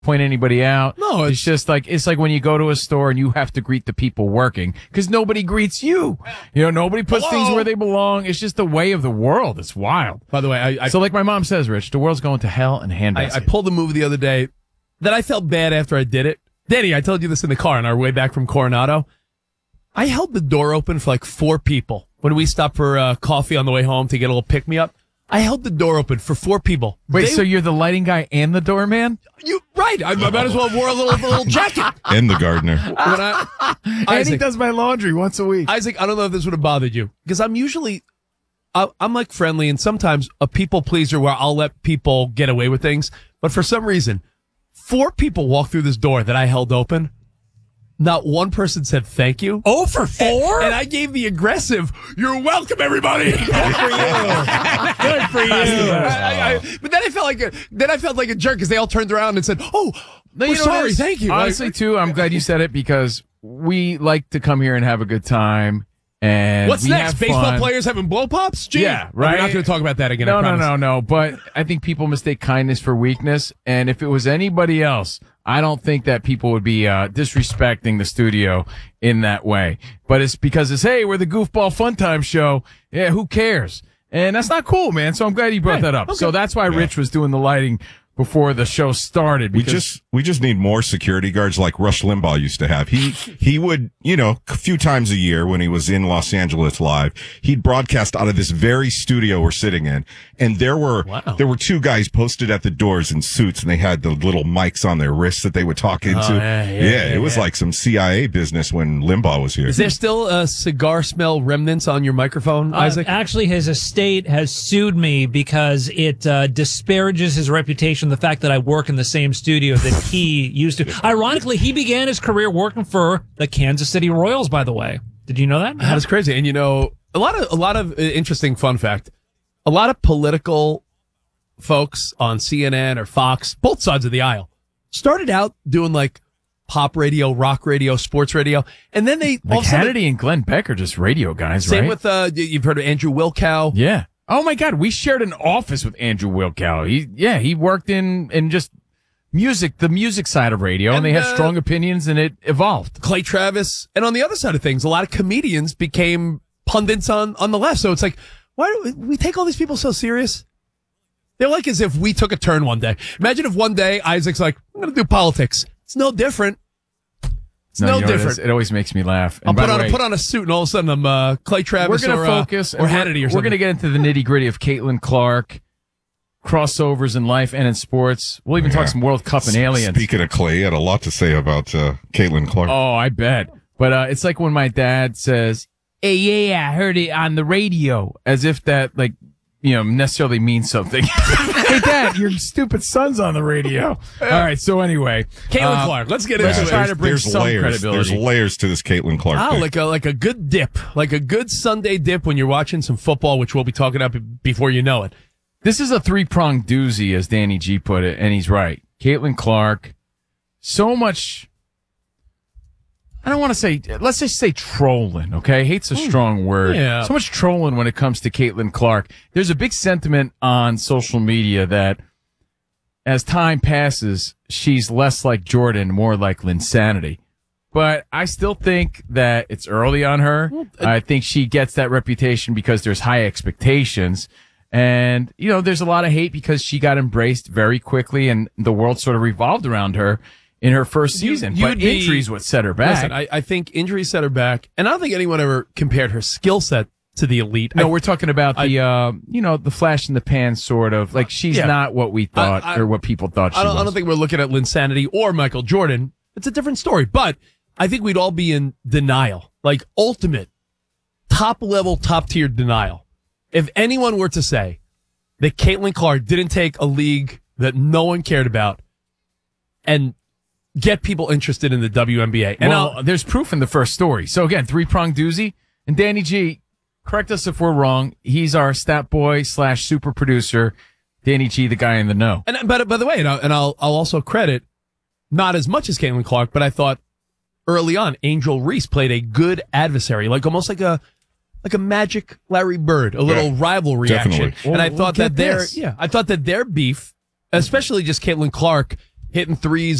point anybody out. No, it's just like when you go to a store and you have to greet the people working because nobody greets you. Nobody puts things where they belong. It's just the way of the world. It's wild. By the way, so like my mom says, Rich, the world's going to hell in a handbasket. I pulled a move the other day that I felt bad after I did it. Danny, I told you this in the car on our way back from Coronado. I held the door open for like 4 people when we stopped for coffee on the way home to get a little pick-me-up. I held the door open for 4 people. Wait, so you're the lighting guy and the doorman? Right. I might as well have wore a little jacket. And the gardener. And he does my laundry once a week. Isaac, I don't know if this would have bothered you because I'm usually, I'm like friendly and sometimes a people pleaser where I'll let people get away with things. But for some reason, 4 people walked through this door that I held open. Not one person said thank you. Oh, for 4? And I gave the aggressive, you're welcome, everybody. Good for you. Good for you. But then I felt like a jerk because they all turned around and said, oh, we're sorry, thank you. Honestly, too, I'm glad you said it because we like to come here and have a good time. And what's next? Baseball players having blow pops? Gee. Yeah, right. We're not going to talk about that again. No. But I think people mistake kindness for weakness. And if it was anybody else, I don't think that people would be disrespecting the studio in that way. But it's because hey, we're the Goofball Fun Time show. Yeah, who cares? And that's not cool, man. So I'm glad you brought that up. Okay. So that's why Rich was doing the lighting before the show started. Because we just need more security guards like Rush Limbaugh used to have. He would, a few times a year when he was in Los Angeles live, he'd broadcast out of this very studio we're sitting in. And there were 2 guys posted at the doors in suits and they had the little mics on their wrists that they would talk into. It was like some CIA business when Limbaugh was here. Is there still a cigar smell remnants on your microphone, Isaac? Actually, his estate has sued me because it disparages his reputation, the fact that I work in the same studio that he used to. Ironically, he began his career working for the Kansas City Royals, by the way. Did you know that? That is crazy. And a lot of interesting fun fact. A lot of political folks on CNN or Fox, both sides of the aisle, started out doing like pop radio, rock radio, sports radio, and then they like Hannity and Glenn Beck are just radio guys, same right? Same with you've heard of Andrew Wilkow. Yeah. Oh my God, we shared an office with Andrew Wilkow. He worked in just music, the music side of radio, and they had strong opinions, and it evolved. Clay Travis, and on the other side of things, a lot of comedians became pundits on the left. So it's like, why do we take all these people so serious? They're like as if we took a turn one day. Imagine if one day Isaac's like, I'm going to do politics. It's no different. It's no different. It always makes me laugh. And I'll put on a suit and all of a sudden I'm Clay Travis or Hannity or something. We're going to get into the nitty gritty of Caitlin Clark, crossovers in life and in sports. We'll even talk some World Cup and aliens. Speaking of Clay, he had a lot to say about Caitlin Clark. Oh, I bet. But it's like when my dad says, hey, yeah, I heard it on the radio, as if that, necessarily means something. Hey, Dad, your stupid son's on the radio. All right, so anyway. Caitlin Clark, let's get into it. Try to bring some credibility. There's layers to this Caitlin Clark thing. Like a good dip. Like a good Sunday dip when you're watching some football, which we'll be talking about before you know it. This is a 3-pronged doozy, as Danny G put it, and he's right. Caitlin Clark, so much... I don't want to say, let's just say trolling, okay? Hate's a strong word. Yeah. So much trolling when it comes to Caitlin Clark. There's a big sentiment on social media that as time passes, she's less like Jordan, more like Linsanity. But I still think that it's early on her. I think she gets that reputation because there's high expectations. And, there's a lot of hate because she got embraced very quickly and the world sort of revolved around her in her first season. But injuries what set her back. Listen, I think injuries set her back. And I don't think anyone ever compared her skill set to the elite. No, we're talking about the flash in the pan sort of. Like, she's not what we thought or what people thought she was. I don't think we're looking at Linsanity or Michael Jordan. It's a different story. But I think we'd all be in denial. Like, ultimate, top-level, top-tier denial. If anyone were to say that Caitlin Clark didn't take a league that no one cared about and get people interested in the WNBA. And there's proof in the first story. So again, 3-pronged doozy. And Danny G, correct us if we're wrong. He's our stat boy / super producer. Danny G, the guy in the know. And by the way, I'll also credit not as much as Caitlin Clark, but I thought early on Angel Reese played a good adversary, like almost like a Magic Larry Bird, a little rivalry action. Definitely. And I thought that their beef, especially just Caitlin Clark, hitting threes